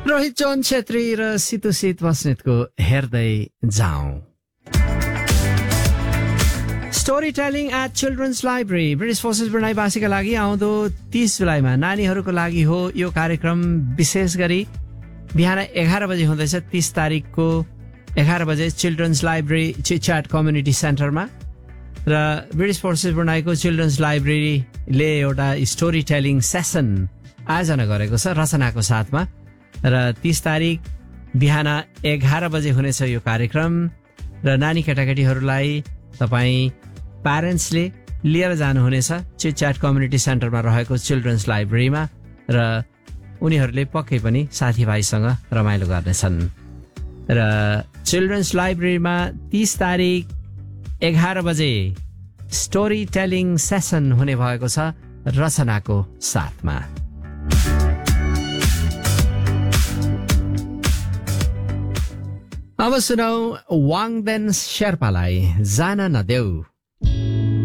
रोहित चौन छेत्री र सितुसित बस्नेतको हेर्दै जाउँ। Story telling at children's library British forces ब्रुनाईवासीका लागि आउँदो 30 जुलाईमा नानीहरूको लागि हो यो कार्यक्रम। विशेष गरी बिहान 11 बजे हुँदैछ। 30 तारिकको 11 बजे चिल्ड्रन्स लाइब्रेरी चिटच्याट कम्युनिटी सेन्टरमा र ब्रिटिस फोर्सेस ब्रुनाईको चिल्ड्रन्स लाइब्रेरीले एउटा स्टोरी टेलिङ सेसन आयोजना गरेको छ रचनाको साथमा। र 30 तारिक बिहान 11 बजे हुनेछ यो कार्यक्रम र नानी केटाकेटीहरूलाई तपाईँ प्यारेन्ट्सले लिएर जानुहुनेछ चिटच्याट कम्युनिटी सेन्टरमा रहेको चिल्ड्रन्स लाइब्रेरीमा र उनीहरूले पक्कै पनि साथीभाइसँग रमाइलो गर्नेछन्। र चिल्ड्रन्स लाइब्रेरीमा 30 तारिक 11 बजे स्टोरी टेलिङ सेसन हुने भएको छ रचनाको साथमा। अब सुनौ वाङदेन शेर्पालाई जान नदेऊ।